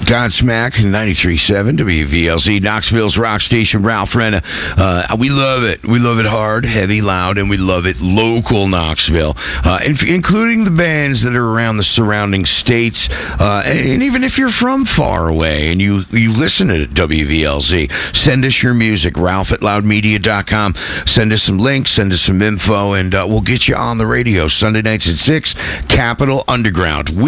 Godsmack 93.7 WVLZ, Knoxville's rock station. Ralph Renna. We love it. We love it hard, heavy, loud, and we love it local Knoxville, including the bands that are around the surrounding states. And even if you're from far away and you listen to WVLZ, send us your music, Ralph@loudmedia.com. Send us some links, send us some info, and we'll get you on the radio Sunday nights at 6, Capitol Underground.